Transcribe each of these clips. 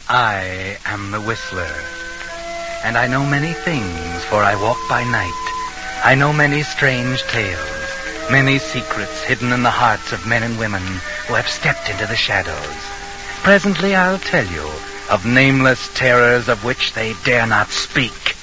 I am the Whistler, and I know many things, for I walk by night. I know many strange tales, many secrets hidden in the hearts of men and women who have stepped into the shadows. Presently I'll tell you of nameless terrors of which they dare not speak.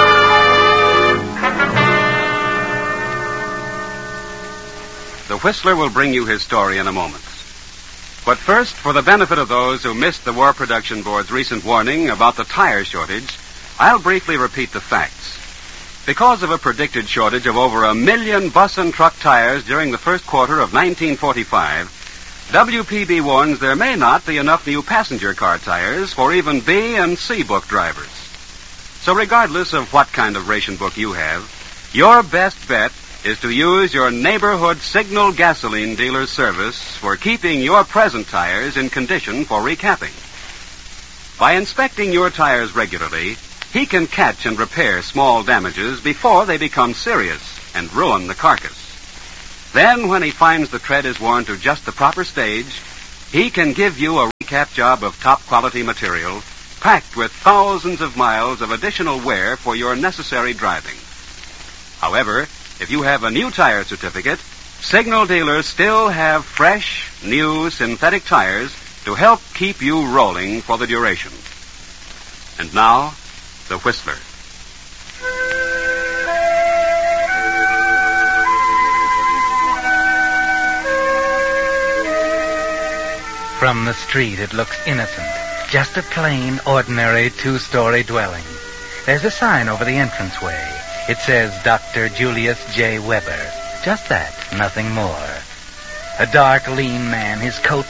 The Whistler will bring you his story in a moment. But first, for the benefit of those who missed the War Production Board's recent warning about the tire shortage, I'll briefly repeat the facts. Because of a predicted shortage of over 1 million bus and truck tires during the first quarter of 1945, WPB warns there may not be enough new passenger car tires for even B and C book drivers. So regardless of what kind of ration book you have, your best bet is to use your neighborhood Signal gasoline dealer's service for keeping your present tires in condition for recapping. By inspecting your tires regularly, he can catch and repair small damages before they become serious and ruin the carcass. Then, when he finds the tread is worn to just the proper stage, he can give you a recap job of top-quality material packed with thousands of miles of additional wear for your necessary driving. However, if you have a new tire certificate, Signal dealers still have fresh, new synthetic tires to help keep you rolling for the duration. And now, the Whistler. From the street it looks innocent, just a plain, ordinary two-story dwelling. There's a sign over the entranceway. It says Dr. Julius J. Weber. Just that, nothing more. A dark, lean man, his coat